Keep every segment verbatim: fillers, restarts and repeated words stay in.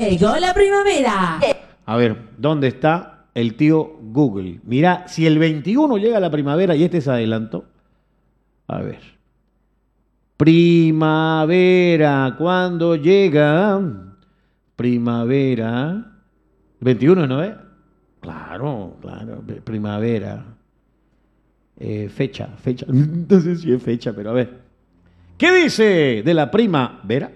Llegó la primavera. A ver, ¿dónde está el tío Google? Mira, si el veintiuno llega la primavera y este es adelanto. A ver. Primavera, ¿cuándo llega? Primavera. veintiuno, ¿no es? Claro, claro, primavera. Eh, fecha, fecha. No sé si es fecha, pero a ver. ¿Qué dice de la primavera?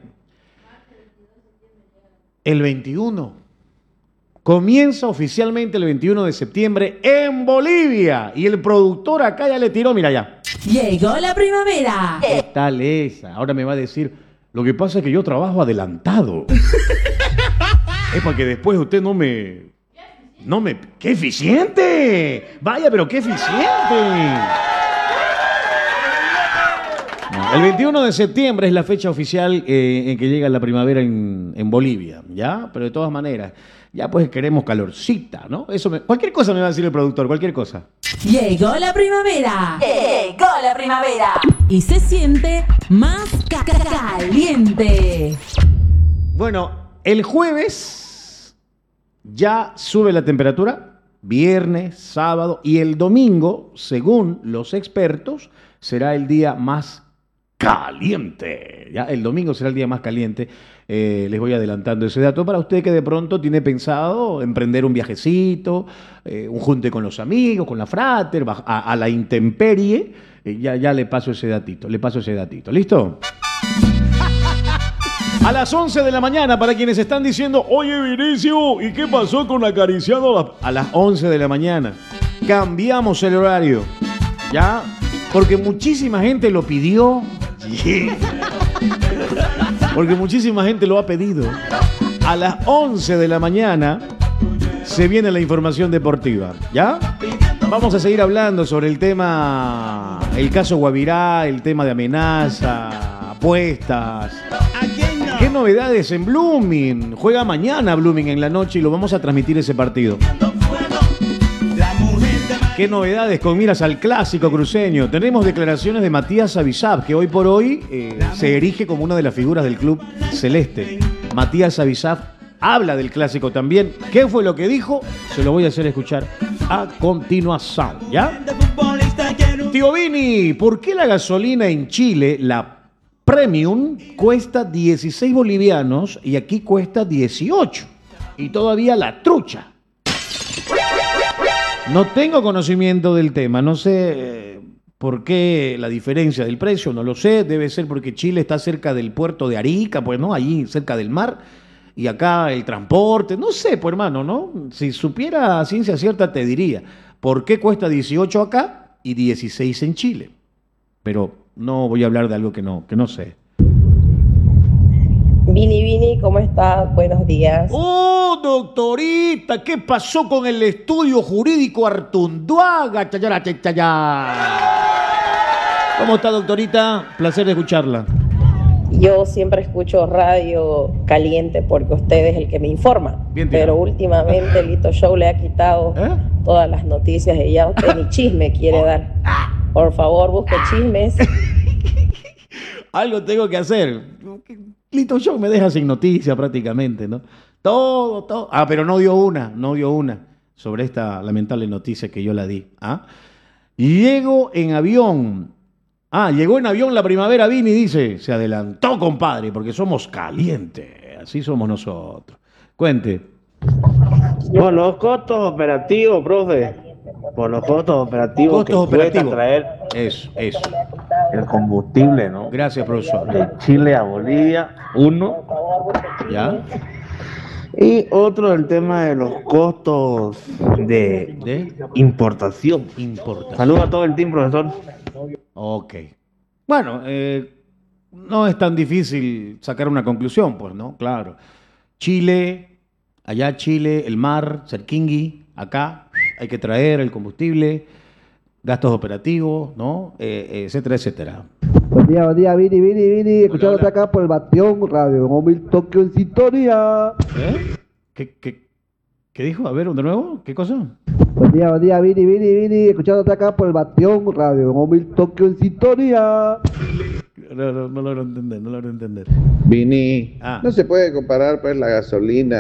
El veintiuno. Comienza oficialmente el veintiuno de septiembre en Bolivia. Y el productor acá ya le tiró, mira ya. Llegó la primavera. ¿Qué tal esa? Ahora me va a decir, lo que pasa es que yo trabajo adelantado. Es para que después usted no me... No me... ¡Qué eficiente! Vaya, pero qué eficiente. No, el veintiuno de septiembre es la fecha oficial eh, en que llega la primavera en, en Bolivia, ¿ya? Pero de todas maneras, ya pues queremos calorcita, ¿no? Eso me, cualquier cosa me va a decir el productor, cualquier cosa. Llegó la primavera. Llegó la primavera. Y se siente más ca- ca- caliente. Bueno, el jueves ya sube la temperatura, viernes, sábado y el domingo, según los expertos, será el día más caliente. ¿Ya? El domingo será el día más caliente. Eh, les voy adelantando ese dato para usted que de pronto tiene pensado emprender un viajecito, eh, un junte con los amigos, con la frater, a, a la intemperie. Eh, ya, ya le paso ese datito, le paso ese datito. ¿Listo? A las once de la mañana, para quienes están diciendo, oye Vinicio, ¿y qué pasó con acariciando a, la... a las once de la mañana? Cambiamos el horario, ¿ya? Porque muchísima gente lo pidió. Yeah. Porque muchísima gente lo ha pedido. A las once de la mañana se viene la información deportiva, ¿ya? Vamos a seguir hablando sobre el tema, el caso Guavirá, el tema de amenaza, apuestas. ¿Qué novedades en Blooming? Juega mañana Blooming en la noche y lo vamos a transmitir ese partido. ¿Qué novedades con miras al clásico cruceño? Tenemos declaraciones de Matías Avisab, que hoy por hoy eh, se erige como una de las figuras del club celeste. Matías Avisab habla del clásico también. ¿Qué fue lo que dijo? Se lo voy a hacer escuchar a continuación, ¿ya? Tío Vini, ¿por qué la gasolina en Chile, la Premium, cuesta dieciséis bolivianos y aquí cuesta dieciocho? Y todavía la trucha. No tengo conocimiento del tema, no sé eh, por qué la diferencia del precio, no lo sé, debe ser porque Chile está cerca del puerto de Arica, pues no, allí cerca del mar, y acá el transporte, no sé, pues hermano, ¿no? Si supiera a ciencia cierta te diría, ¿por qué cuesta dieciocho acá y dieciséis en Chile? Pero no voy a hablar de algo que no, que no sé. Vini, Vini, ¿cómo estás? Buenos días. ¡Oh, doctorita! ¿Qué pasó con el estudio jurídico Artunduaga? Chayara, chayara. ¿Cómo está, doctorita? Placer de escucharla. Yo siempre escucho Radio Caliente porque usted es el que me informa. Bien, pero últimamente Lito Show le ha quitado ¿Eh? todas las noticias y ya usted ni chisme quiere dar. Por favor, busque chismes. Algo tengo que hacer. Lito Show me deja sin noticia prácticamente, ¿no? Todo, todo. Ah, pero no dio una, no dio una sobre esta lamentable noticia que yo la di. ¿Ah? Llego en avión. Ah, llegó en avión la primavera, Vini, dice. Se adelantó, compadre, porque somos calientes. Así somos nosotros. Cuente. Por los costos operativos, profe. Por los costos operativos costos que operativos. cuesta traer Eso, eso. el combustible, ¿no? Gracias, profesor. De Chile a Bolivia, uno. ¿Ya? Y otro, el tema de los costos de, ¿De? importación. Importación. Saludos a todo el team, profesor. Ok. Bueno, eh, no es tan difícil sacar una conclusión, pues, ¿no? Claro. Chile, allá Chile, el mar, Cerquingui, acá hay que traer el combustible, gastos operativos, ¿no? Eh, etcétera, etcétera. Buen día, buen día, Vini, Vini, Vini, escuchándote acá por el Bastión Radio Móvil Tokio en sintonía. ¿Eh? ¿Qué, qué, qué dijo? A ver, ¿de nuevo? ¿Qué cosa? Buen día, buen día, Vini, Vini, Vini, escuchándote acá por el Bastión Radio Móvil Tokio en sintonía. No, no, no logro entender, no logro entender. Vini, Ah. no se puede comparar pues la gasolina